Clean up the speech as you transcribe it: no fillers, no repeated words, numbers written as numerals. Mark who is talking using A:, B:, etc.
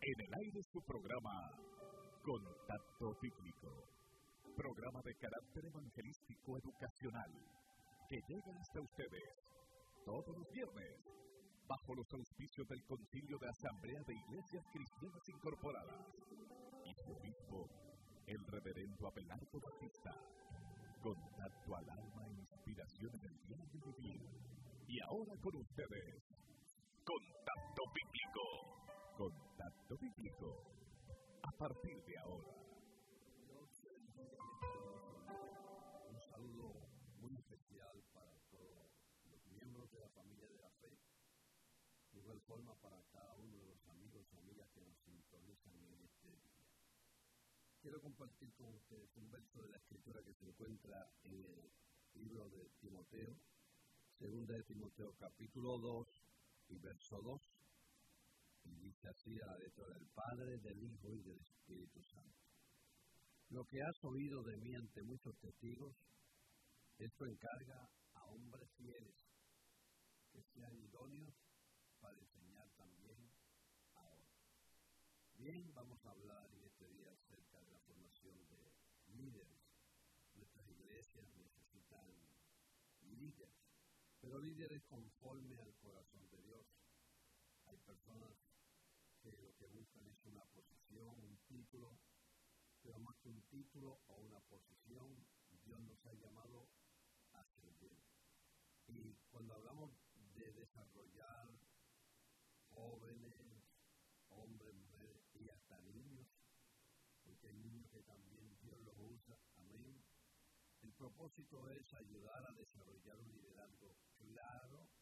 A: En el aire su programa Contacto Bíblico, programa de carácter evangelístico educacional que llega hasta ustedes todos los viernes bajo los auspicios del Concilio de Asamblea de Iglesias Cristianas Incorporadas y su obispo, el reverendo Abelardo Batista. Contacto al alma e inspiración en el diario vivir. Y ahora con ustedes, Contacto Bíblico. Contacto Bíblico. A partir de ahora.
B: Un saludo muy especial para todos los miembros de la familia de la fe. De igual forma para cada uno de los amigos y amigas que nos sintonizan en este día. Quiero compartir con ustedes un verso de la Escritura que se encuentra en el libro de Timoteo, segunda de Timoteo, capítulo 2 y verso 2, y dice así a la letra del Padre, del Hijo y del Espíritu Santo. Lo que has oído de mí ante muchos testigos, esto encarga a hombres fieles que sean idóneos para enseñar también a otros. Bien, vamos a hablar en este día acerca de la formación de líderes. Nuestras iglesias necesitan líderes, pero líderes conforme al corazón de Dios. Hay personas que lo que buscan es una posición, un título, pero más que un título o una posición, Dios nos ha llamado a servir. Y cuando hablamos de desarrollar jóvenes, hombres, mujeres y hasta niños, porque hay niños que también Dios los usa, amén. El propósito es ayudar a desarrollar un liderazgo claro,